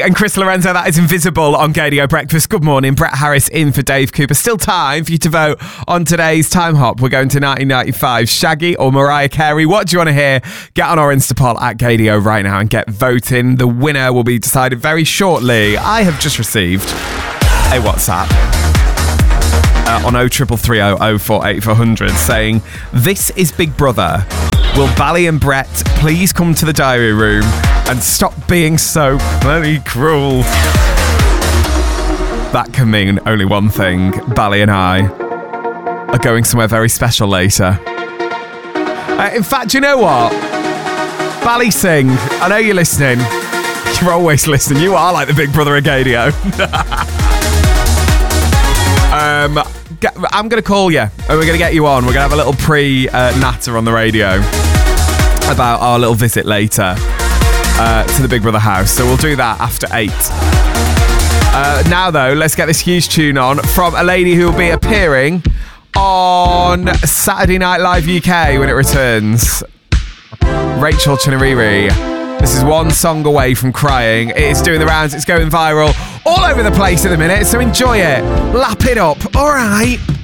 And Chris Lorenzo, that is Invisible on Gaydio Breakfast. Good morning. Brett Harris in for Dave Cooper. Still time for you to vote on today's Time Hop. We're going to 1995. Shaggy or Mariah Carey? What do you want to hear? Get on our Insta poll at Gaydio right now and get voting. The winner will be decided very shortly. I have just received a WhatsApp on 0330 048 400 saying, "This is Big Brother. Will Bally and Brett please come to the diary room and stop being so bloody cruel?" That can mean only one thing. Bally and I are going somewhere very special later. In fact, you know what? Bally, sing. I know you're listening. You're always listening. You are like the Big Brother of Gaydio. I'm going to call you and we're going to get you on. We're going to have a little pre-natter on the radio about our little visit later to the Big Brother house. So we'll do that after 8. Now, though, let's get this huge tune on from a lady who will be appearing on Saturday Night Live UK when it returns. Rachel Chunariri. This is One Song Away from Crying. It is doing the rounds. It's going viral all over the place at the minute, so enjoy it. Lap it up. All right.